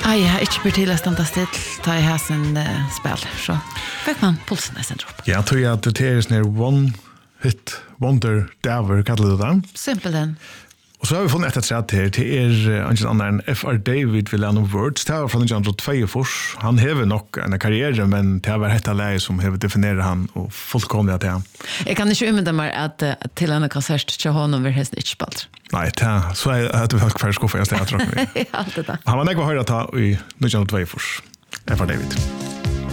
Jag har inte blivit till att stanna still ta i häsen spel så fick man pulsen nästan upp. Jag tror att det är en one hit wonder Daver kallar det där. Simpel den. Och så har vi funnit ett sätt här till en annan FR David Villano Words. Det var från 1902. Han har nog en karriär, men det var detta läge som har definierat han och fullkomligt till han. Jag kan inte umynda mig att till en konsert till honom var häst inte spalt. Nej, så är det väl kvar skuffa jag tror jag. Ja, det där. Han var nog höra ta i 1902. FR David.